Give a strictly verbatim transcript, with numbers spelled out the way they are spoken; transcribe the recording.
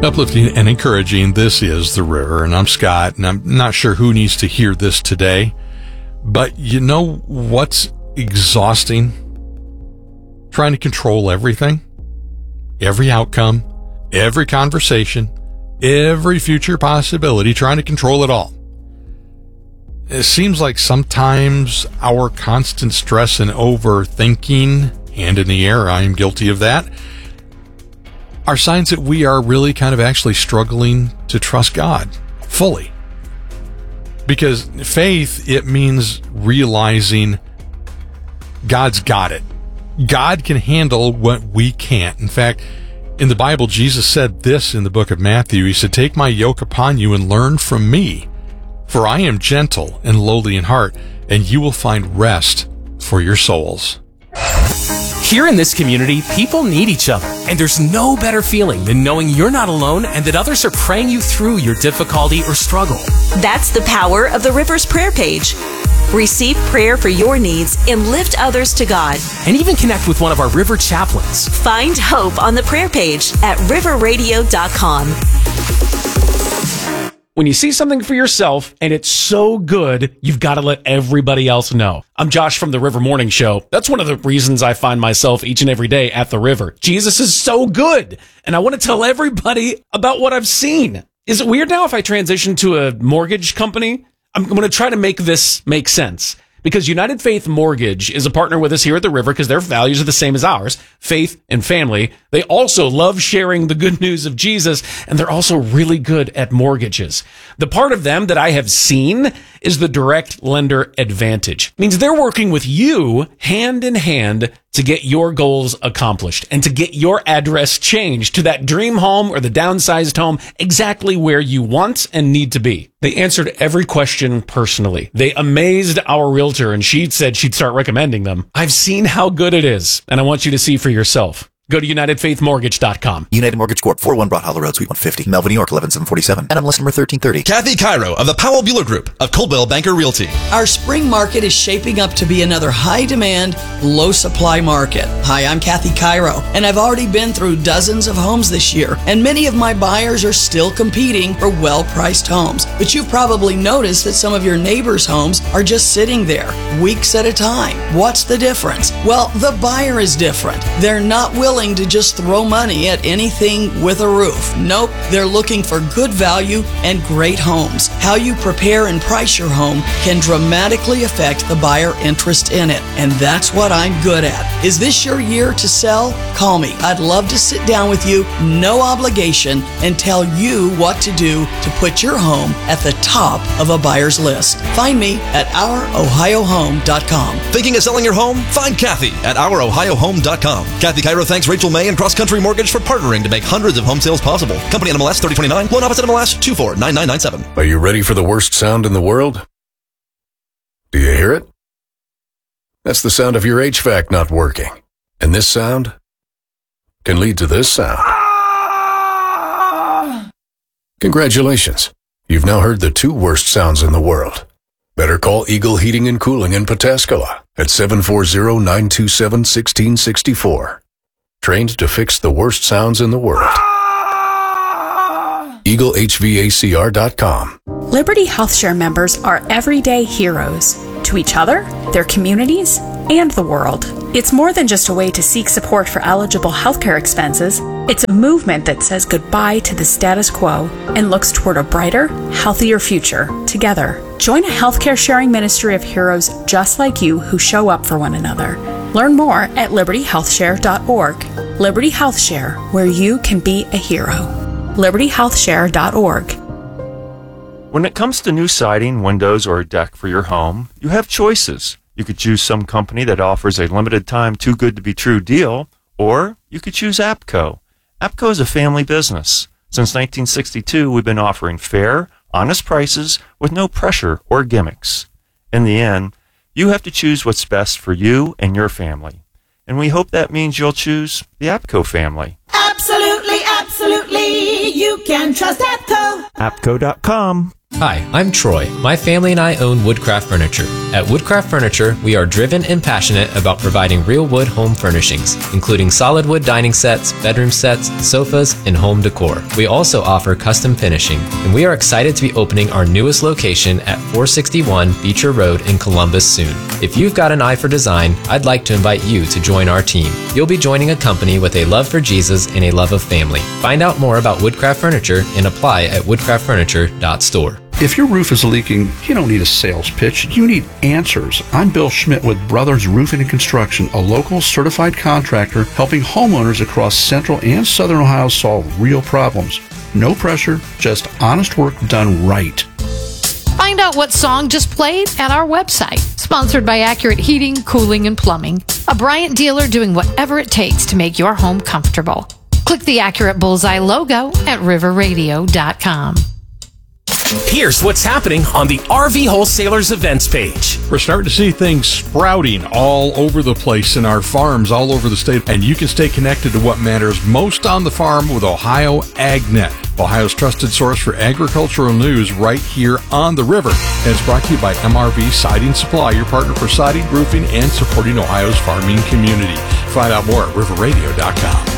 Uplifting and encouraging, this is The River, and I'm Scott, and I'm not sure who needs to hear this today, but you know what's exhausting? Trying to control everything, every outcome, every conversation, every future possibility, trying to control it all. It seems like sometimes our constant stress and overthinking, hand in the air, I am guilty of that, are signs that we are really kind of actually struggling to trust God fully. Because faith, it means realizing God's got it. God can handle what we can't. In fact, in the Bible, Jesus said this in the book of Matthew. He said, "Take my yoke upon you and learn from me, for I am gentle and lowly in heart, and you will find rest for your souls." Here in this community, people need each other, and there's no better feeling than knowing you're not alone and that others are praying you through your difficulty or struggle. That's the power of the River's prayer page. Receive prayer for your needs and lift others to God. And even connect with one of our River chaplains. Find hope on the prayer page at river radio dot com. When you see something for yourself and it's so good, you've got to let everybody else know. I'm Josh from the River Morning Show. That's one of the reasons I find myself each and every day at the river. Jesus is so good, and I want to tell everybody about what I've seen. Is it weird now if I transition to a mortgage company? I'm going to try to make this make sense. Because United Faith Mortgage is a partner with us here at the River because their values are the same as ours, faith and family. They also love sharing the good news of Jesus, and they're also really good at mortgages. The part of them that I have seen is the direct lender advantage. It means they're working with you hand in hand to get your goals accomplished and to get your address changed to that dream home or the downsized home exactly where you want and need to be. They answered every question personally. They amazed our realtor, and she said she'd start recommending them. I've seen how good it is, and I want you to see for yourself. Go to united faith mortgage dot com. United Mortgage Corp, four oh one Broad Hollow Road, Suite one fifty, Melvin, New York, eleven seven forty-seven. N M L S number thirteen thirty. Kathy Cairo of the Powell Bueller Group of Coldwell Banker Realty. Our spring market is shaping up to be another high-demand, low-supply market. Hi, I'm Kathy Cairo, and I've already been through dozens of homes this year, and many of my buyers are still competing for well-priced homes. But you've probably noticed that some of your neighbors' homes are just sitting there, weeks at a time. What's the difference? Well, the buyer is different. They're not willing to just throw money at anything with a roof. Nope, they're looking for good value and great homes. How you prepare and price your home can dramatically affect the buyer interest in it, and that's what I'm good at. Is this your year to sell? Call me. I'd love to sit down with you, no obligation, and tell you what to do to put your home at the top of a buyer's list. Find me at our ohio home dot com. Thinking of selling your home? Find Kathy at our ohio home dot com. Kathy Cairo thanks Rachel May and Cross Country Mortgage for partnering to make hundreds of home sales possible. Company N M L S thirty twenty-nine, loan office N M L S two four nine nine nine seven. Are you ready for the worst sound in the world? Do you hear it? That's the sound of your H V A C not working. And this sound can lead to this sound. Congratulations. You've now heard the two worst sounds in the world. Better call Eagle Heating and Cooling in Pataskala at seven four zero, nine two seven, one six six four. Trained to fix the worst sounds in the world. Eagle H V A C R dot com. Liberty HealthShare members are everyday heroes to each other, their communities, and the world. It's more than just a way to seek support for eligible healthcare expenses. It's a movement that says goodbye to the status quo and looks toward a brighter, healthier future together. Join a healthcare sharing ministry of heroes just like you who show up for one another. Learn more at liberty health share dot org. Liberty HealthShare, where you can be a hero. liberty health share dot org. When it comes to new siding, windows, or a deck for your home, you have choices. You could choose some company that offers a limited time too good to be true deal, or you could choose APCO. APCO is a family business. Since nineteen sixty-two, we've been offering fair, honest prices with no pressure or gimmicks. In the end, you have to choose what's best for you and your family. And we hope that means you'll choose the APCO family. Absolutely, absolutely. You can trust APCO. APCO dot com. Hi, I'm Troy. My family and I own Woodcraft Furniture. At Woodcraft Furniture, we are driven and passionate about providing real wood home furnishings, including solid wood dining sets, bedroom sets, sofas, and home decor. We also offer custom finishing, and we are excited to be opening our newest location at four sixty-one Beecher Road in Columbus soon. If you've got an eye for design, I'd like to invite you to join our team. You'll be joining a company with a love for Jesus and a love of family. Find out more about Woodcraft Furniture and apply at woodcraft furniture dot store. If your roof is leaking, you don't need a sales pitch. You need answers. I'm Bill Schmidt with Brothers Roofing and Construction, a local certified contractor helping homeowners across central and southern Ohio solve real problems. No pressure, just honest work done right. Find out what song just played at our website. Sponsored by Accurate Heating, Cooling, and Plumbing. A Bryant dealer doing whatever it takes to make your home comfortable. Click the Accurate Bullseye logo at river radio dot com. Here's what's happening on the R V Wholesalers events page. We're starting to see things sprouting all over the place in our farms all over the state, and you can stay connected to what matters most on the farm with Ohio AgNet, Ohio's trusted source for agricultural news right here on the river. And it's brought to you by M R V Siding Supply, your partner for siding, roofing, and supporting Ohio's farming community. Find out more at river radio dot com.